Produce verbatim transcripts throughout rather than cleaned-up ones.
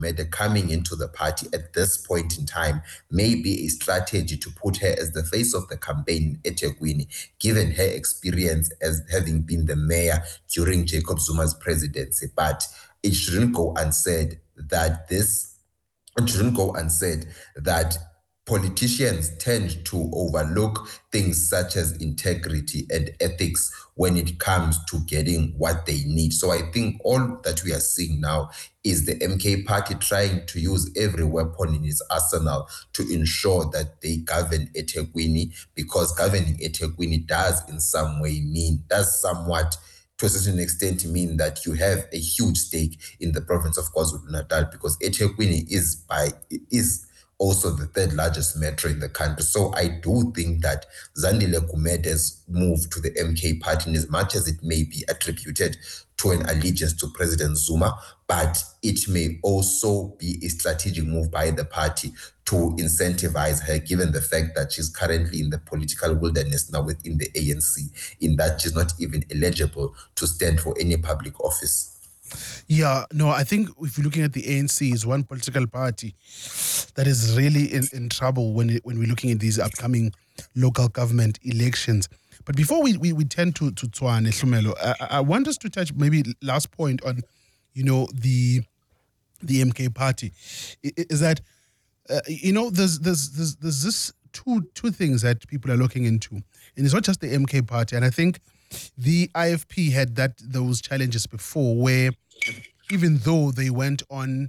Gumede coming into the party at this point in time may be a strategy to put her as the face of the campaign in eThekwini, given her experience as having been the mayor during Jacob Zuma's presidency. But it shouldn't go unsaid that this, it shouldn't go unsaid that politicians tend to overlook things such as integrity and ethics when it comes to getting what they need. So I think all that we are seeing now is the M K party trying to use every weapon in its arsenal to ensure that they govern eThekwini, because governing eThekwini does in some way mean, does somewhat to a certain extent mean that you have a huge stake in the province of KwaZulu-Natal, because eThekwini is by is also the third largest metro in the country. So I do think that Zandile Gumede's move to the M K party, in as much as it may be attributed to an allegiance to President Zuma, but it may also be a strategic move by the party to incentivize her, given the fact that she's currently in the political wilderness now within the A N C, in that she's not even eligible to stand for any public office. Yeah, no, I think if you're looking at the A N C, is one political party that is really in, in trouble when it, when we're looking at these upcoming local government elections. But before we we, we tend to to Tshwane Hlumelo, I, I want us to touch maybe last point on, you know, the the M K party, is that uh, you know there's there's there's there's this two two things that people are looking into, and it's not just the M K party. And I think the I F P had that those challenges before, where even though they went on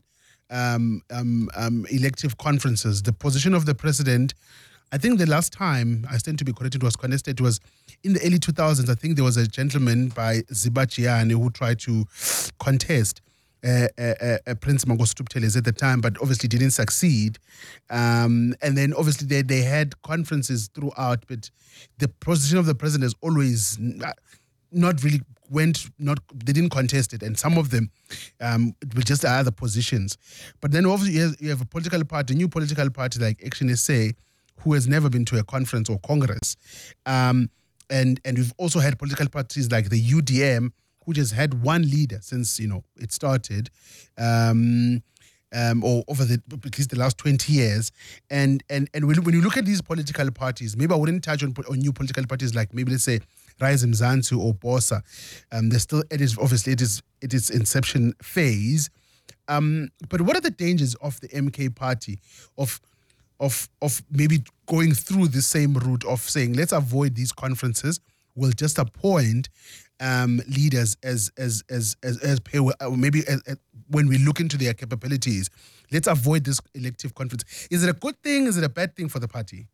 um, um, um, elective conferences, the position of the president, I think the last time, I stand to be corrected, was contested was in the early two thousands. I think there was a gentleman by Zibachiane who tried to contest uh, uh, uh, Prince Mangosuthu Buthelezi at the time, but obviously didn't succeed. Um, and then obviously they, they had conferences throughout, but the position of the president is always not, not really went, not they didn't contest it, and some of them um, were just other positions. But then obviously you have, you have a political party, a new political party like Action S A, who has never been to a conference or congress. Um, and, and we've also had political parties like the U D M, who just had one leader since, you know, it started, um, um, or over the, at least the last twenty years. And and and when, when you look at these political parties, maybe I wouldn't touch on, on new political parties like maybe let's say Rise Mzansi or Bosa. Um, they're still, it is obviously, it is it is inception phase. Um, but what are the dangers of the M K party, of of of maybe going through the same route of saying, let's avoid these conferences, we'll just appoint um, leaders as as as as, as pay, maybe as, as, when we look into their capabilities, let's avoid this elective conference. Is it a good thing? Is it a bad thing for the party?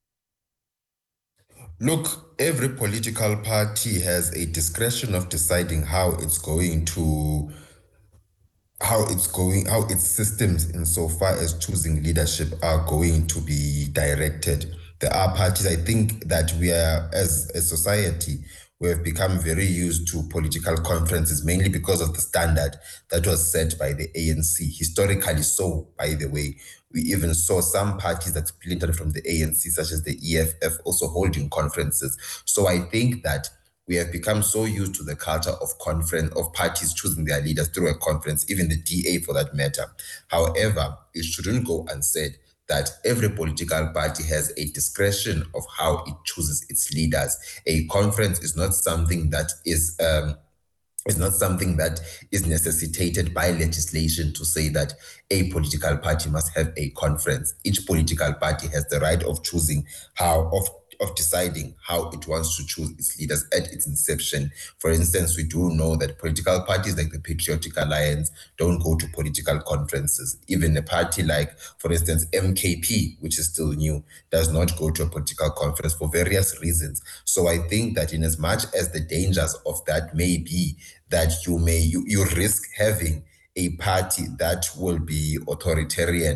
Look, every political party has a discretion of deciding how it's going to how it's going, how its systems insofar as choosing leadership are going to be directed. There are parties, I think that we are, as a society, we have become very used to political conferences, mainly because of the standard that was set by the A N C. Historically so, by the way, we even saw some parties that splintered from the A N C, such as the E F F, also holding conferences. So I think that we have become so used to the culture of conference, of parties choosing their leaders through a conference, even the D A for that matter. However, it shouldn't go unsaid that every political party has a discretion of how it chooses its leaders. A conference is not something that is um, is not something that is necessitated by legislation to say that a political party must have a conference. Each political party has the right of choosing how of of deciding how it wants to choose its leaders at its inception. For instance, we do know that political parties like the Patriotic Alliance don't go to political conferences. Even a party like, for instance, M K P, which is still new, does not go to a political conference for various reasons. So I think that in as much as the dangers of that may be that you may, you, you risk having a party that will be authoritarian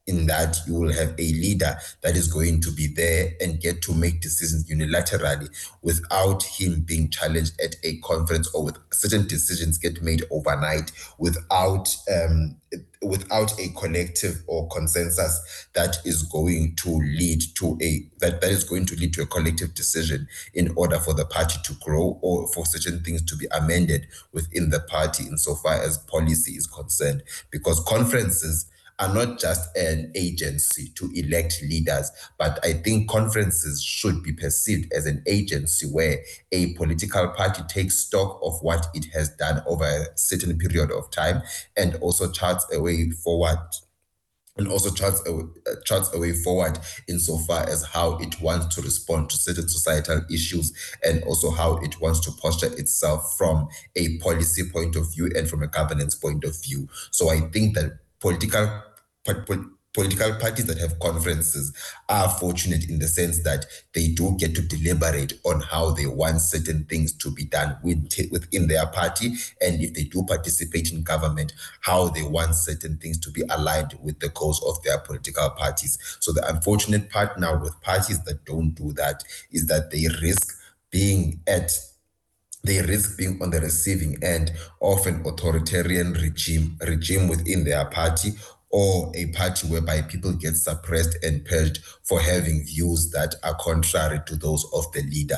in that you will have a leader that is going to be there and get to make decisions unilaterally without him being challenged at a conference, or with certain decisions get made overnight without um, without a collective or consensus that is going to lead to a that, that is going to lead to a collective decision in order for the party to grow, or for certain things to be amended within the party insofar as policy is concerned. Because conferences are not just an agency to elect leaders, but I think conferences should be perceived as an agency where a political party takes stock of what it has done over a certain period of time, and also charts a way forward and also charts a, uh, charts a way forward insofar as how it wants to respond to certain societal issues, and also how it wants to posture itself from a policy point of view and from a governance point of view. So I think that political political parties that have conferences are fortunate in the sense that they do get to deliberate on how they want certain things to be done within their party, and if they do participate in government, how they want certain things to be aligned with the goals of their political parties. So the unfortunate part now with parties that don't do that is that they risk being at they risk being on the receiving end of an authoritarian regime regime within their party, or a party whereby people get suppressed and purged for having views that are contrary to those of the leader.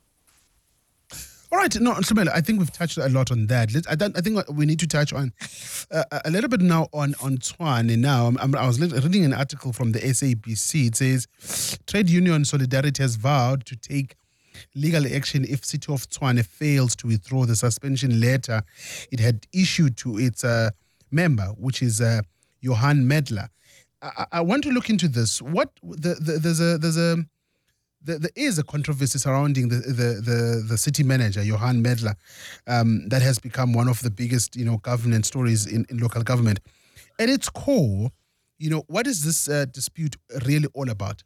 All right, no, Hlumela, I think we've touched a lot on that. Let's, I, I think we need to touch on uh, a little bit now on on Tshwane. Now, I'm, I'm, I was reading an article from the S A B C. It says, Trade Union Solidarity has vowed to take legal action if City of Tshwane fails to withdraw the suspension letter it had issued to its uh, member, which is uh, Johan Medler. I, I want to look into this. What the, the, there's a there's a there, there is a controversy surrounding the the the, the city manager Johan Medler, um, that has become one of the biggest you know governance stories in, in local government. At its core, you know, what is this uh, dispute really all about?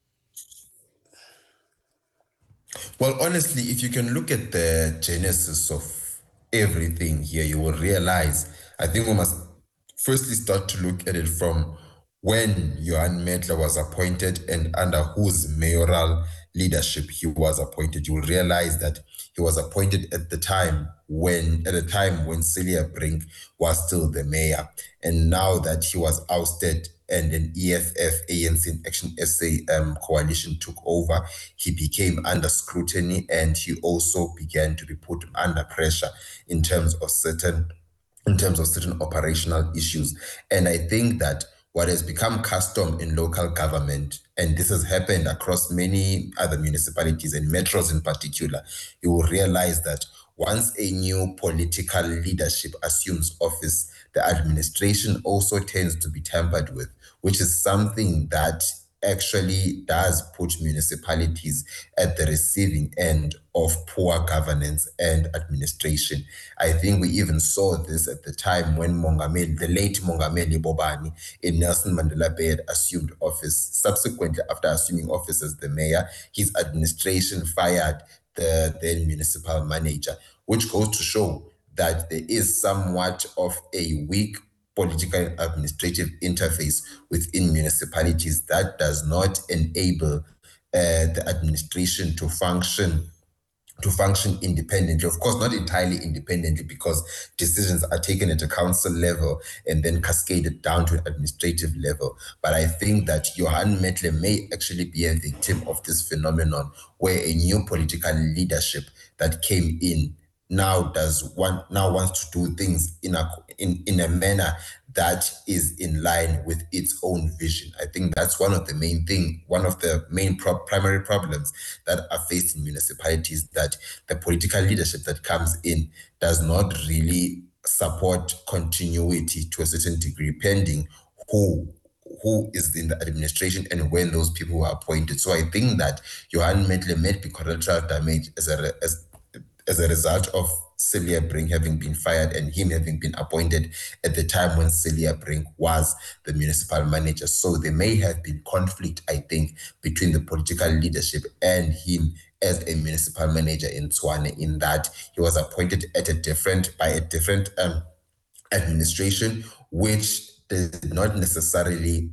Well, honestly, if you can look at the genesis of everything here, you will realize, I think we must firstly start to look at it from when Johan Medler was appointed and under whose mayoral leadership he was appointed. You will realize that he was appointed at the time when, at a time when Celia Brink was still the mayor. And now that he was ousted and an E F F, A N C Action S A um, coalition took over, he became under scrutiny, and he also began to be put under pressure in terms of certain in terms of certain operational issues. And I think that what has become custom in local government, and this has happened across many other municipalities and metros in particular, you will realize that once a new political leadership assumes office, the administration also tends to be tampered with, which is something that actually does put municipalities at the receiving end of poor governance and administration. I think we even saw this at the time when Mongameli, the late Mongameli Bobani in Nelson Mandela Bay had assumed office. Subsequently, after assuming office as the mayor, his administration fired the then municipal manager, which goes to show that there is somewhat of a weak political and administrative interface within municipalities that does not enable uh, the administration to function to function independently. Of course, not entirely independently, because decisions are taken at a council level and then cascaded down to an administrative level. But I think that Johan Medler may actually be a victim of this phenomenon, where a new political leadership that came in now does want now wants to do things in a in, in a manner that is in line with its own vision. I think that's one of the main thing, one of the main pro- primary problems that are faced in municipalities, that the political leadership that comes in does not really support continuity to a certain degree, pending who who is in the administration and when those people were appointed. So I think that Johan Medler may be collateral damage as a as as a result of Celia Brink having been fired and him having been appointed at the time when Celia Brink was the municipal manager. So there may have been conflict, I think, between the political leadership and him as a municipal manager in Tshwane, in that he was appointed at a different by a different um, administration, which did not necessarily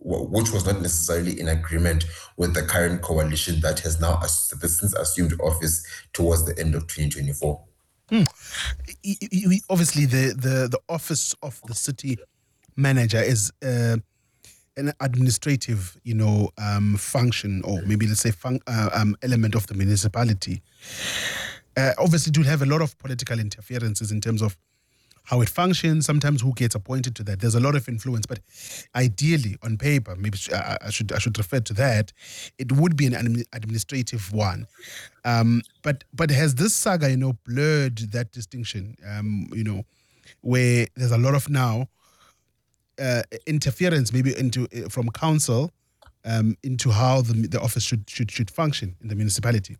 which was not necessarily in agreement with the current coalition that has now since assumed office towards the end of twenty twenty-four. Hmm. Obviously, the, the, the office of the city manager is uh, an administrative, you know, um, function, or maybe let's say fun- uh, um, element of the municipality. Uh, obviously, it will have a lot of political interferences in terms of how it functions, sometimes who gets appointed to that. There's a lot of influence, but ideally, on paper, maybe I, I should I should refer to that, it would be an administrative one. Um, but but has this saga, you know, blurred that distinction? Um, you know, where there's a lot of now uh, interference, maybe into uh, from council um, into how the the office should should should function in the municipality.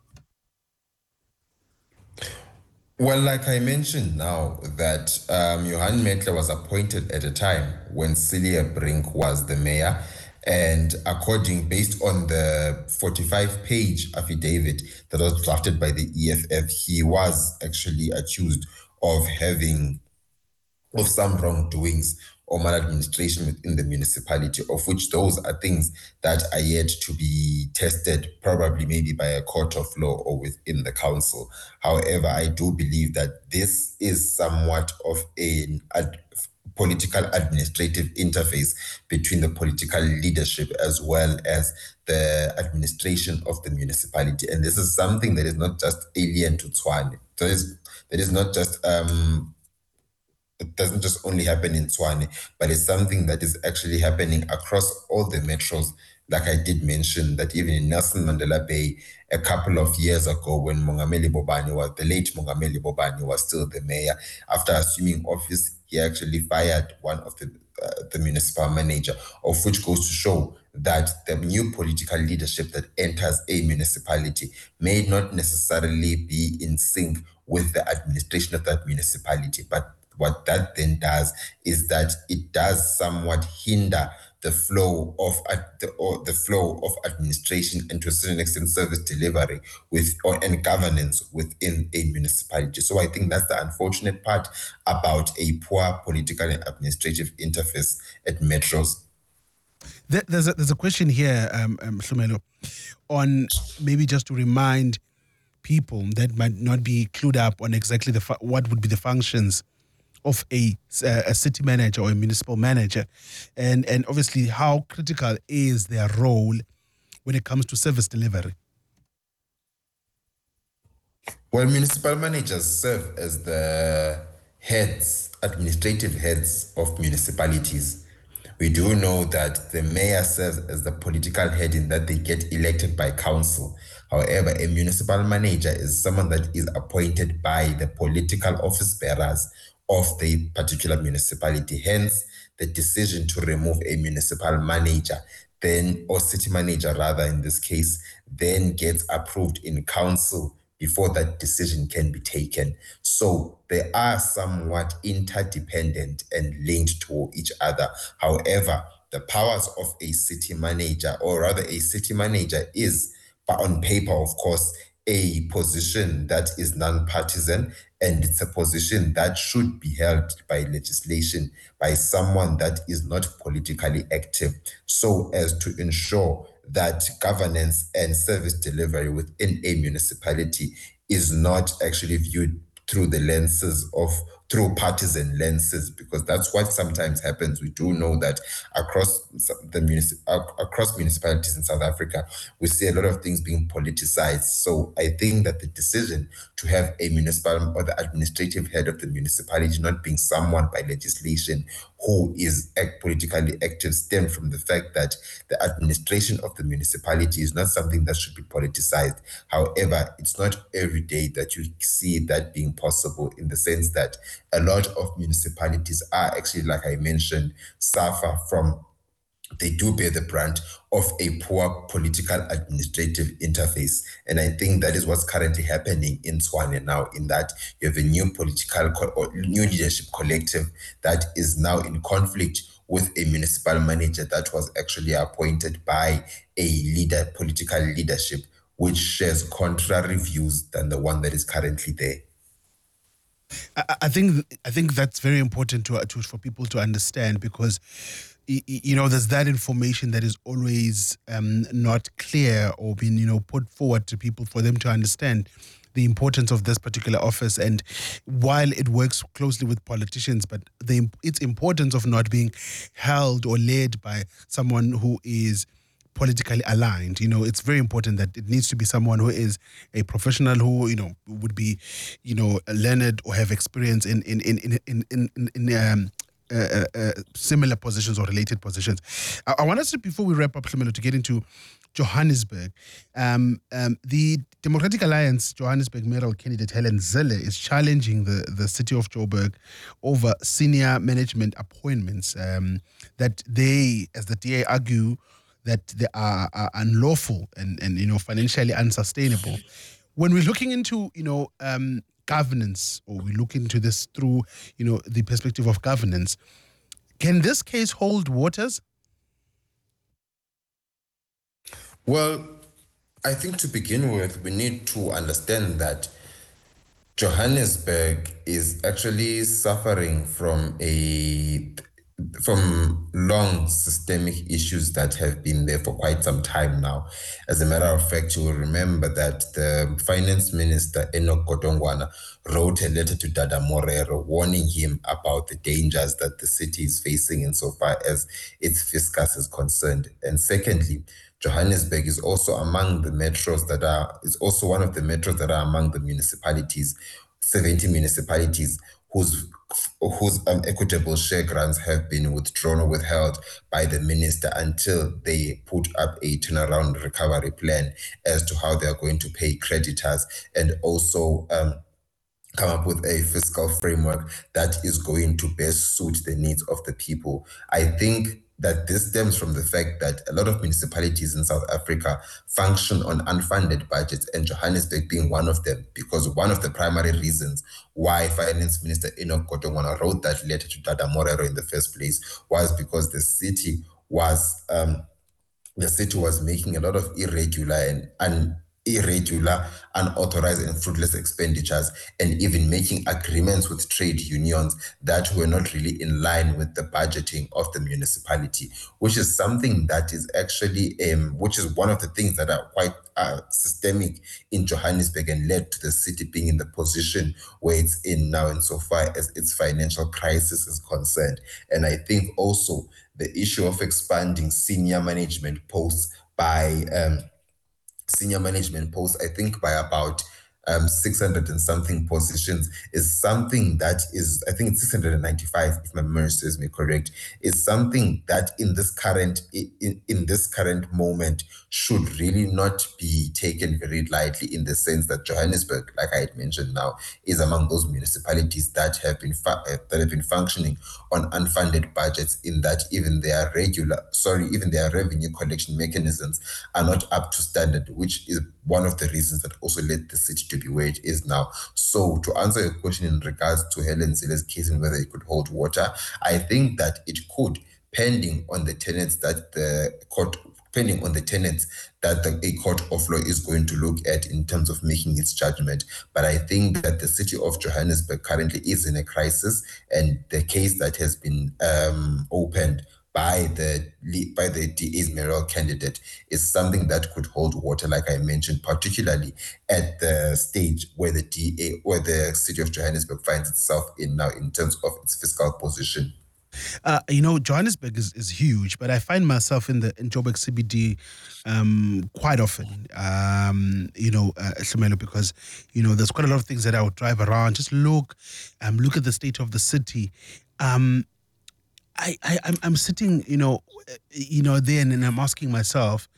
Well, like I mentioned now, that um, Johan Metler was appointed at a time when Celia Brink was the mayor. And according, based on the forty-five page affidavit that was drafted by the E F F, he was actually accused of having, of some wrongdoings or maladministration within the municipality, of which those are things that are yet to be tested, probably maybe by a court of law or within the council. However, I do believe that this is somewhat of a ad- political administrative interface between the political leadership as well as the administration of the municipality. And this is something that is not just alien to Tshwane. That is, that is not just um, it doesn't just only happen in Tshwane, but it's something that is actually happening across all the metros. Like I did mention, that even in Nelson Mandela Bay, a couple of years ago, when Mongameli Bobani was, the late Mongameli Bobani was still the mayor, after assuming office, he actually fired one of the uh, the municipal manager, of which goes to show that the new political leadership that enters a municipality may not necessarily be in sync with the administration of that municipality, but what that then does is that it does somewhat hinder the flow of uh, the, or the flow of administration and to a certain extent service delivery with or and governance within a municipality. So I think that's the unfortunate part about a poor political and administrative interface at metros. There's a, there's a question here, um, um, Hlumelo, on maybe just to remind people that might not be clued up on exactly the fu- what would be the functions of a, a city manager or a municipal manager, and and obviously how critical is their role when it comes to service delivery. Well, municipal managers serve as the heads, administrative heads of municipalities. We do know that the mayor serves as the political head in that they get elected by council. However, a municipal manager is someone that is appointed by the political office bearers of the particular municipality. Hence, the decision to remove a municipal manager, then, or city manager rather in this case, then gets approved in council before that decision can be taken. So they are somewhat interdependent and linked to each other. However, the powers of a city manager, or rather a city manager is, but on paper, of course, a position that is non-partisan, and it's a position that should be held by legislation by someone that is not politically active, so as to ensure that governance and service delivery within a municipality is not actually viewed through the lenses of through partisan lenses, because that's what sometimes happens. We do know that across the municip- across municipalities in South Africa, we see a lot of things being politicized. So I think that the decision to have a municipal or the administrative head of the municipality not being someone by legislation who is act politically active stem from the fact that the administration of the municipality is not something that should be politicized. However, it's not every day that you see that being possible, in the sense that a lot of municipalities are actually, like I mentioned, suffer from, they do bear the brunt of a poor political administrative interface. And I think that is what's currently happening in Tshwane now, in that you have a new political co- or new leadership collective that is now in conflict with a municipal manager that was actually appointed by a leader, political leadership, which shares contrary views than the one that is currently there. I, I think I think that's very important to, to for people to understand because y- y- you know there's that information that is always um, not clear or being you know put forward to people for them to understand the importance of this particular office and while it works closely with politicians but the its importance of not being held or led by someone who is politically aligned. You know, it's very important that it needs to be someone who is a professional who, you know, would be, you know, learned or have experience in in in in in in, in, in um, uh, uh, uh, similar positions or related positions. I, I want us to, before we wrap up, Hlumelelo, to get into Johannesburg. Um, um, the Democratic Alliance Johannesburg mayoral candidate Helen Zille is challenging the, the city of Joburg over senior management appointments um, that they, as the D A, argue that they are, are unlawful and, and you know financially unsustainable. When we're looking into you know um, governance, or we look into this through you know the perspective of governance, can this case hold waters? Well, I think to begin with, we need to understand that Johannesburg is actually suffering from a from long systemic issues that have been there for quite some time now. As a matter of fact, you will remember that the finance minister Enoch Godongwana wrote a letter to Dada Morero warning him about the dangers that the city is facing insofar as its fiscus is concerned. And secondly, Johannesburg is also among the metros that are is also one of the metros that are among the municipalities, seventy municipalities whose whose um, equitable share grants have been withdrawn or withheld by the minister until they put up a turnaround recovery plan as to how they are going to pay creditors and also um, come up with a fiscal framework that is going to best suit the needs of the people. I think that this stems from the fact that a lot of municipalities in South Africa function on unfunded budgets, and Johannesburg being one of them, because one of the primary reasons why Finance Minister Enoch Godongwana wrote that letter to Dada Morero in the first place was because the city was um, the city was making a lot of irregular and un, irregular, unauthorized and fruitless expenditures, and even making agreements with trade unions that were not really in line with the budgeting of the municipality, which is something that is actually, um, which is one of the things that are quite uh, systemic in Johannesburg and led to the city being in the position where it's in now insofar as its financial crisis is concerned. And I think also the issue of expanding senior management posts by um, senior management posts, I think by about um, six hundred and something positions is something that is, I think it's six hundred ninety-five, if my memory serves me correct, is something that in this current, in, in this current moment should really not be taken very lightly, in the sense that Johannesburg, like I had mentioned now, is among those municipalities that have been fu- uh, that have been functioning on unfunded budgets, in that even their regular, sorry, even their revenue collection mechanisms are not up to standard, which is one of the reasons that also led the city to be where it is now. So to answer your question in regards to Helen Zille's case and whether it could hold water, I think that it could, pending on the tenets that the court depending on the tenets that the, a court of law is going to look at in terms of making its judgment. But I think that the city of Johannesburg currently is in a crisis, and the case that has been um, opened by the by the D A's mayoral candidate is something that could hold water, like I mentioned, particularly at the stage where the D A, where the city of Johannesburg finds itself in now in terms of its fiscal position. Uh, you know, Johannesburg is, is huge, but I find myself in the in Joburg C B D um, quite often. Um, you know, uh, Hlumelelo, because you know there's quite a lot of things that I would drive around, just look, um, look at the state of the city. Um, I, I I'm I'm sitting, you know, uh, you know, there, and I'm asking myself,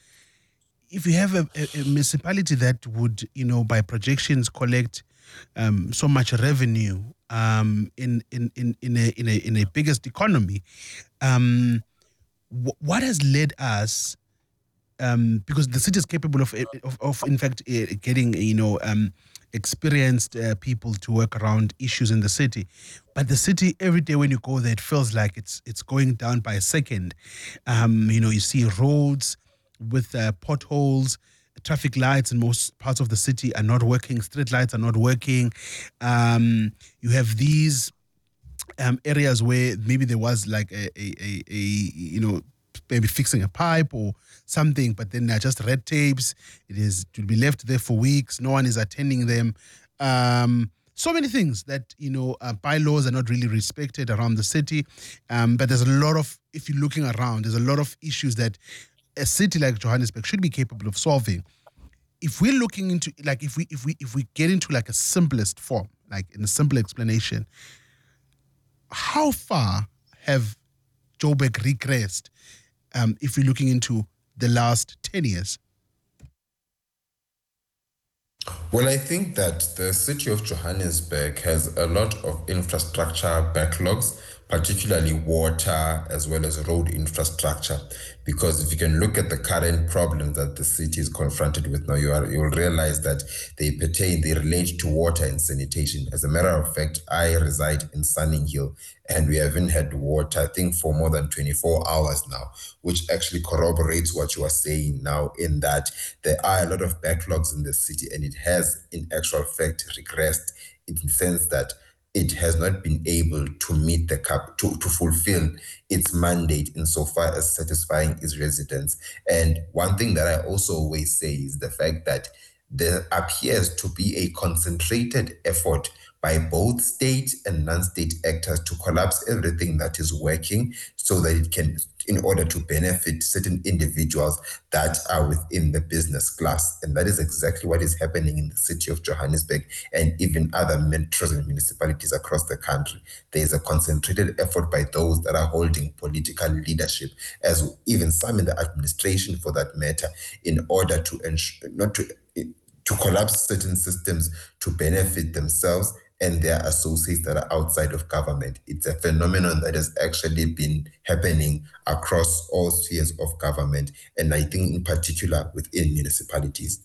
if you have a, a, a municipality that would, you know, by projections collect um, so much revenue um, in, in in in a in a in a biggest economy, um, wh- what has led us? Um, because the city is capable of, of, of in fact, uh, getting you know um, experienced uh, people to work around issues in the city, but the city every day when you go there, it feels like it's it's going down by a second. Um, you know, you see roads with uh, potholes, traffic lights in most parts of the city are not working. Street lights are not working. Um, you have these um, areas where maybe there was like a, a, a, a, you know, maybe fixing a pipe or something, but then they're just red tapes. It is to be left there for weeks. No one is attending them. Um, so many things that, you know, uh, bylaws are not really respected around the city. Um, but there's a lot of, if you're looking around, there's a lot of issues that a city like Johannesburg should be capable of solving. If we're looking into, like, if we if we if we get into like a simplest form, like in a simple explanation, how far have Joburg regressed um, if we're looking into the last ten years? Well, I think that the city of Johannesburg has a lot of infrastructure backlogs, particularly water as well as road infrastructure. Because if you can look at the current problems that the city is confronted with now, you are you will realize that they pertain, they relate to water and sanitation. As a matter of fact, I reside in Sunning Hill, and we haven't had water, I think, for more than twenty-four hours now, which actually corroborates what you are saying now, in that there are a lot of backlogs in the city, and it has, in actual fact, regressed in the sense that it has not been able to meet the cap, to, to fulfill its mandate insofar as satisfying its residents. And one thing that I also always say is the fact that there appears to be a concentrated effort by both state and non-state actors to collapse everything that is working so that it can, in order to benefit certain individuals that are within the business class. And that is exactly what is happening in the city of Johannesburg and even other metros and municipalities across the country. There is a concentrated effort by those that are holding political leadership, as even some in the administration for that matter, in order to ensure, not to, to collapse certain systems to benefit themselves and their associates that are outside of government. It's a phenomenon that has actually been happening across all spheres of government, and I think in particular within municipalities.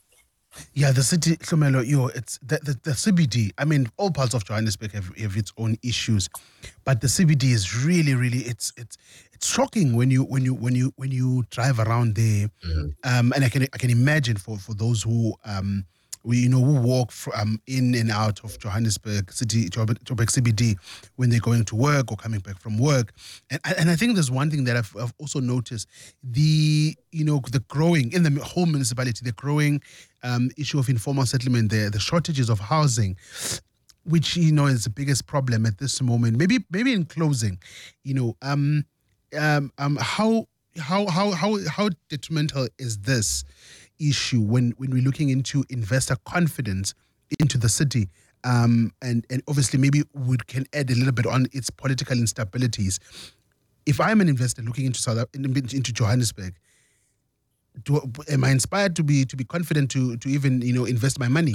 Yeah, the city, Hlomelo, yo, it's the, the, the C B D. I mean, all parts of Johannesburg have, have its own issues, but the C B D is really, really, it's it's it's shocking when you when you when you when you drive around there, mm-hmm. um, and I can I can imagine for for those who um we, you know, who walk from in and out of Johannesburg City, Joburg C B D when they're going to work or coming back from work. And, and I think there's one thing that I've, I've also noticed, the, you know, the growing, in the whole municipality, the growing um, issue of informal settlement there, the shortages of housing, which, you know, is the biggest problem at this moment. Maybe, maybe in closing, you know, um, um, um, how, how, how, how, how detrimental is this issue when, when we're looking into investor confidence into the city? Um, and, and obviously maybe we can add a little bit on its political instabilities. If I'm an investor looking into South into Johannesburg, do, am I inspired to be to be confident to to even, you know, invest my money?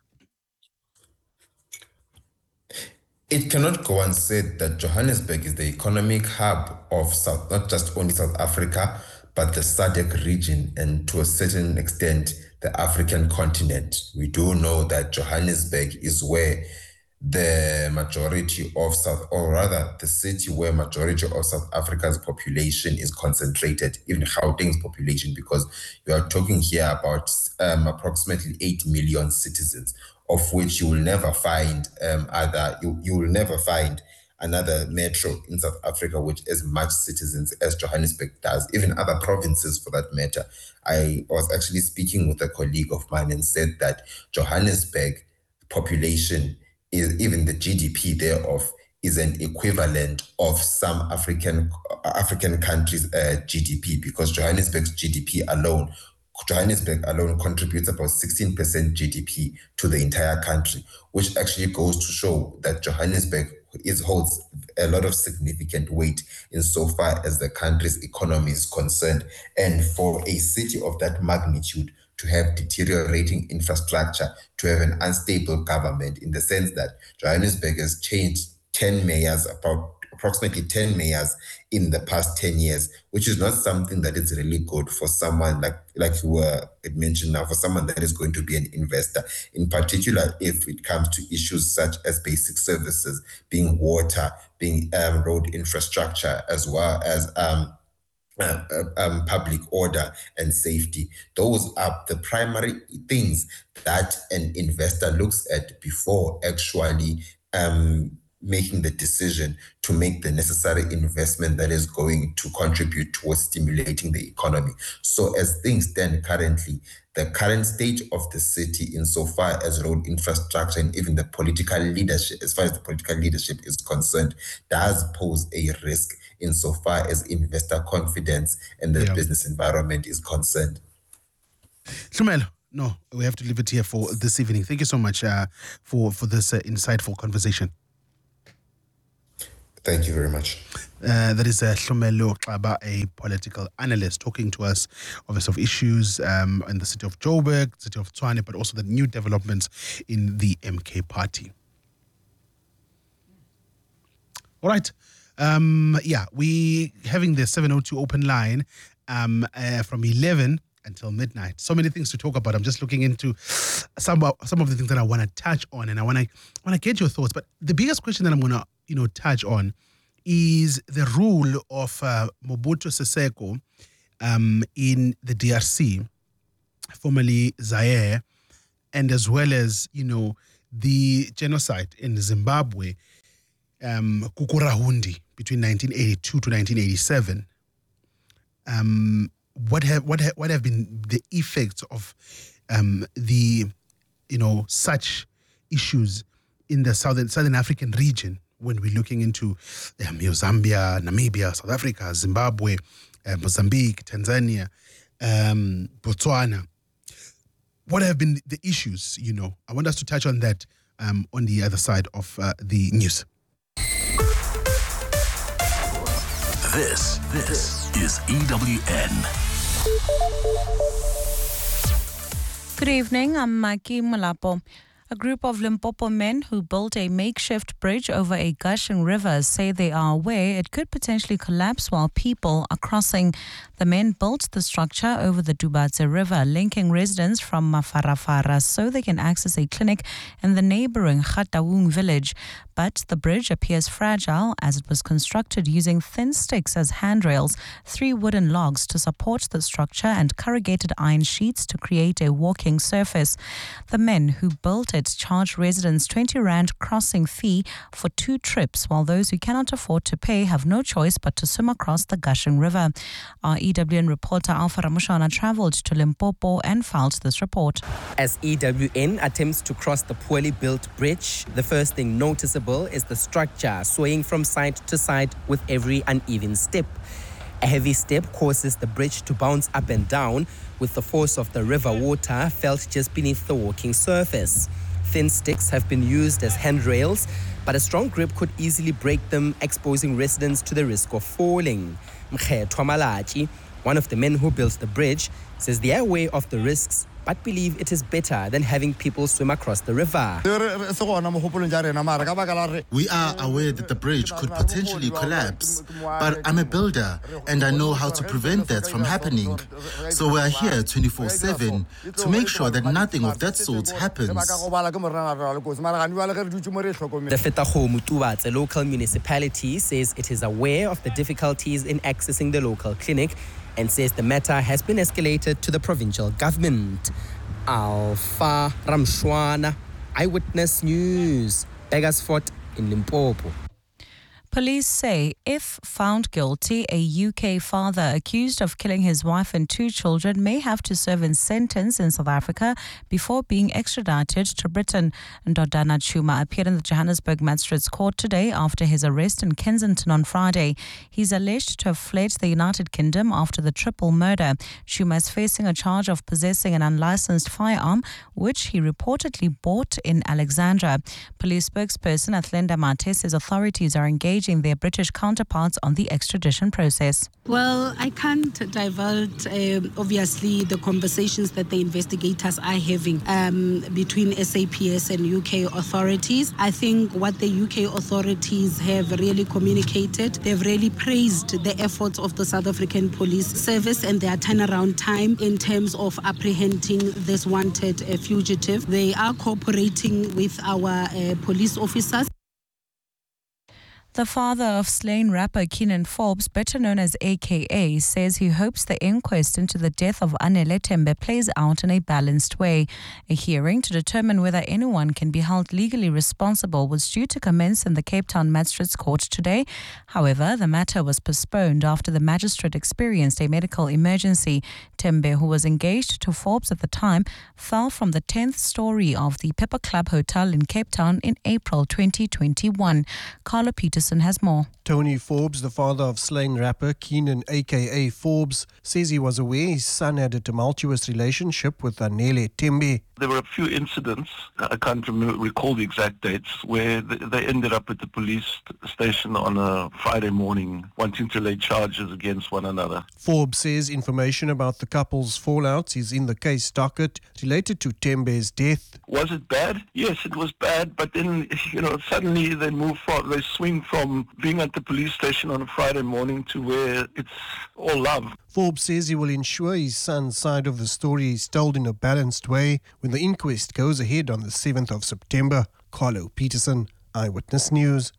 It cannot go unsaid that Johannesburg is the economic hub of South, not just only South Africa, but the S A D C region, and to a certain extent, the African continent. We do know that Johannesburg is where the majority of South, or rather the city where majority of South Africa's population is concentrated, even Gauteng's population, because we are talking here about um, approximately eight million citizens, of which you will never find um, other, you, you will never find another metro in South Africa which as much citizens as Johannesburg does, even other provinces for that matter. I was actually speaking with a colleague of mine and said that Johannesburg population is, even the G D P thereof, is an equivalent of some African African countries' uh, G D P, because Johannesburg's G D P alone Johannesburg alone contributes about sixteen percent G D P to the entire country, which actually goes to show that Johannesburg is, holds a lot of significant weight insofar as the country's economy is concerned. And for a city of that magnitude to have deteriorating infrastructure, to have an unstable government, in the sense that Johannesburg has changed ten mayors, about approximately ten mayors in the past ten years, which is not something that is really good for someone like, like you were mentioned now, for someone that is going to be an investor, in particular if it comes to issues such as basic services, being water, being um, road infrastructure, as well as um, Uh, um, public order and safety. Those are the primary things that an investor looks at before actually um, making the decision to make the necessary investment that is going to contribute towards stimulating the economy. So as things stand currently, the current state of the city insofar as road infrastructure and even the political leadership, as far as the political leadership is concerned, does pose a risk insofar as investor confidence and the Yeah. business environment is concerned. Hlumelo, no, we have to leave it here for this evening. Thank you so much uh, for, for this uh, insightful conversation. Thank you very much. Uh, that is uh, Hlumelo Xaba, a political analyst, talking to us obviously of issues um, in the city of Joburg, city of Tshwane, but also the new developments in the M K party. All right. Um, yeah, we having the seven oh two open line um, uh, from eleven until midnight. So many things to talk about. I'm just looking into some of, some of the things that I want to touch on, and I want to want to get your thoughts. But the biggest question that I'm going to you know touch on is the rule of uh, Mobutu Sese Seko um, in the D R C, formerly Zaire, and as well as you know the genocide in Zimbabwe. Um, Kukurahundi between nineteen eighty-two to nineteen eighty-seven. Um, what have what have, what have been the effects of um, the you know such issues in the southern Southern African region when we're looking into um, Zambia, Namibia, South Africa, Zimbabwe, uh, Mozambique, Tanzania, um, Botswana? What have been the issues? You know, I want us to touch on that um, on the other side of uh, the news. This, this is E W N. Good evening, I'm Maki Mulapo. A group of Limpopo men who built a makeshift bridge over a gushing river say they are aware it could potentially collapse while people are crossing. The men built the structure over the Dubatse River, linking residents from Mafarafara so they can access a clinic in the neighboring Khatawung village. But the bridge appears fragile as it was constructed using thin sticks as handrails, three wooden logs to support the structure, and corrugated iron sheets to create a walking surface. The men who built it charge residents twenty rand crossing fee for two trips, while those who cannot afford to pay have no choice but to swim across the gushing river. Our E W N reporter Alpha Ramushana travelled to Limpopo and filed this report. As E W N attempts to cross the poorly built bridge, the first thing noticeable is the structure swaying from side to side with every uneven step. A heavy step causes the bridge to bounce up and down, with the force of the river water felt just beneath the walking surface. Thin sticks have been used as handrails, but a strong grip could easily break them, exposing residents to the risk of falling. Mkhetwa Malachi, one of the men who built the bridge, says they are aware of the risks but believe it is better than having people swim across the river. We are aware that the bridge could potentially collapse, but I'm a builder and I know how to prevent that from happening. So we are here twenty-four seven to make sure that nothing of that sort happens. The Fetahomu Tubatse, a local municipality, says it is aware of the difficulties in accessing the local clinic and says the matter has been escalated to the provincial government. Alpha Ramshwana, Eyewitness News, Beggarsfort in Limpopo. Police say if found guilty, a U K father accused of killing his wife and two children may have to serve a sentence in South Africa before being extradited to Britain. Ndodana Chuma appeared in the Johannesburg Magistrates Court today after his arrest in Kensington on Friday. He's alleged to have fled the United Kingdom after the triple murder. Chuma is facing a charge of possessing an unlicensed firearm, which he reportedly bought in Alexandra. Police spokesperson Athlenda Mate says authorities are engaged their British counterparts on the extradition process. Well, I can't divulge, uh, obviously, the conversations that the investigators are having um, between S A P S and U K authorities. I think what the U K authorities have really communicated, they've really praised the efforts of the South African Police Service and their turnaround time in terms of apprehending this wanted uh, fugitive. They are cooperating with our uh, police officers. The father of slain rapper Keenan Forbes, better known as A K A, says he hopes the inquest into the death of Anele Tembe plays out in a balanced way. A hearing to determine whether anyone can be held legally responsible was due to commence in the Cape Town Magistrates Court today. However, the matter was postponed after the magistrate experienced a medical emergency. Tembe, who was engaged to Forbes at the time, fell from the tenth story of the Pepper Club Hotel in Cape Town in April twenty twenty-one. Carla Peterson has more. Tony Forbes, the father of slain rapper Keenan A K A Forbes, says he was aware his son had a tumultuous relationship with Anele Tembe. There were a few incidents, I can't remember, recall the exact dates, where they ended up at the police station on a Friday morning wanting to lay charges against one another. Forbes says information about the couple's fallouts is in the case docket related to Tembe's death. Was it bad? Yes, it was bad, but then, you know, suddenly they move from, they swing from being at the police station on a Friday morning to where it's all love. Forbes says he will ensure his son's side of the story is told in a balanced way when the inquest goes ahead on the seventh of September. Carlo Peterson, Eyewitness News.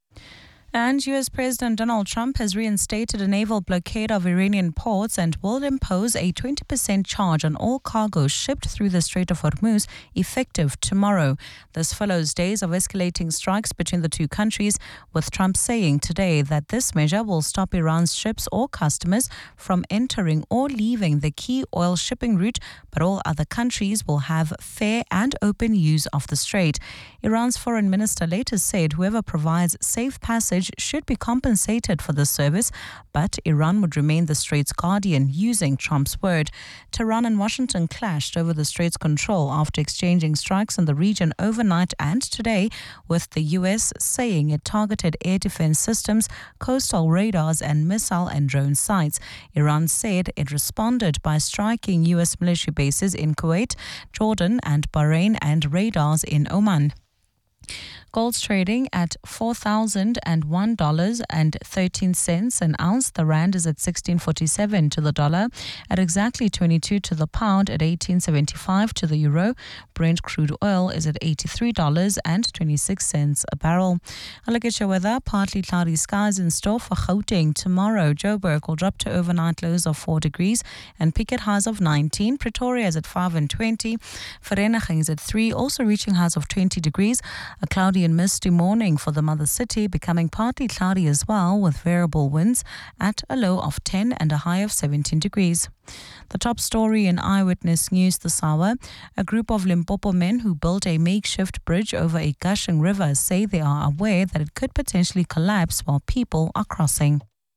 And U S President Donald Trump has reinstated a naval blockade of Iranian ports and will impose a twenty percent charge on all cargo shipped through the Strait of Hormuz, effective tomorrow. This follows days of escalating strikes between the two countries, with Trump saying today that this measure will stop Iran's ships or customers from entering or leaving the key oil shipping route, but all other countries will have fair and open use of the strait. Iran's foreign minister later said whoever provides safe passage should be compensated for the service, but Iran would remain the strait's guardian, using Trump's word. Tehran and Washington clashed over the strait's control after exchanging strikes in the region overnight and today, with the U S saying it targeted air defense systems, coastal radars and missile and drone sites. Iran said it responded by striking U S military bases in Kuwait, Jordan and Bahrain and radars in Oman. Gold's trading at four thousand one dollars and thirteen cents an ounce. The rand is at sixteen forty-seven to the dollar, at exactly twenty-two to the pound, at eighteen seventy-five to the euro. Brent crude oil is at eighty-three dollars and twenty-six cents a barrel. A look at your weather. Partly cloudy skies in store for Gauteng tomorrow. Joburg will drop to overnight lows of four degrees and peak at highs of nineteen. Pretoria is at five and twenty. Vereeniging is at three, also reaching highs of twenty degrees. A cloudy and misty morning for the mother city, becoming partly cloudy as well, with variable winds at a low of ten and a high of seventeen degrees. The top story in Eyewitness News this hour: a group of Limpopo men who built a makeshift bridge over a gushing river say they are aware that it could potentially collapse while people are crossing.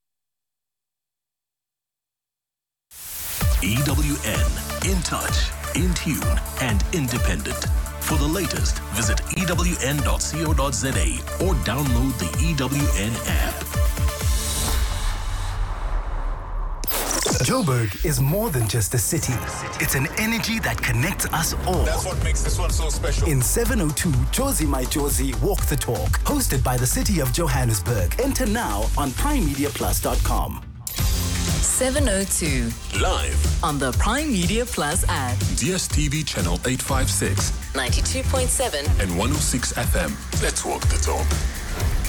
E W N, in touch, in tune and independent. For the latest, visit E W N dot co dot za or download the E W N app. Joburg is more than just a city. It's an energy that connects us all. That's what makes this one so special. In seven oh two, Josie My Josie Walk the Talk, hosted by the City of Johannesburg. Enter now on prime media plus dot com. seven oh two. Live on the Prime Media Plus app. D S T V channel eight five six. ninety-two point seven. And one oh six F M. Let's walk the talk.